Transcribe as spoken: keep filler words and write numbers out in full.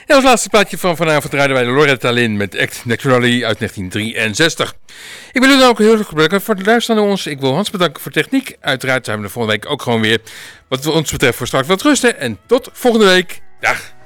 En als laatste plaatje van vanavond rijden wij de Loretta Lynn met Act Naturally uit negentien drieënzestig. Ik wil u dan ook heel erg bedanken voor het luisteren naar ons. Ik wil Hans bedanken voor techniek. Uiteraard zijn we de volgende week ook gewoon weer, wat ons betreft, voor straks wat rusten. En tot volgende week. Dag.